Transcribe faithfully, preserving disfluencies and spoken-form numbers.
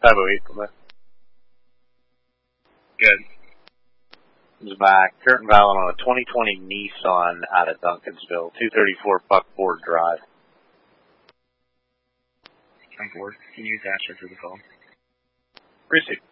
five oh eight, come back. Good. This is back. Curtin Vallon on a twenty twenty Nissan out of Duncansville, two thirty-four Buckboard Drive. I'm bored. Can you use Asher for the phone? Received.